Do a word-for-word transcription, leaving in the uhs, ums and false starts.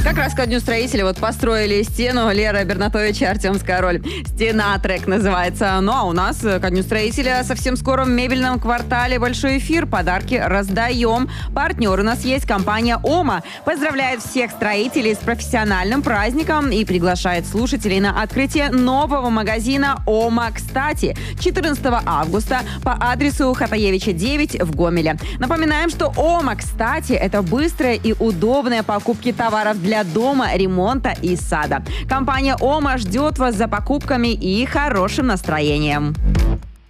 Как раз ко Дню строителя вот построили стену Лера Бернатович и Артем Скороль. «Стена» трек называется. Ну а у нас ко Дню строителя совсем скоро в мебельном квартале большой эфир. Подарки раздаем. Партнер у нас есть компания «Ома». Поздравляет всех строителей с профессиональным праздником и приглашает слушателей на открытие нового магазина «Ома Кстати» четырнадцатого августа по адресу Хатаевича девять в Гомеле. Напоминаем, что «Ома Кстати» — это быстрые и удобные покупки товаров для дома, ремонта и сада. Компания «Ома» ждет вас за покупками и хорошим настроением.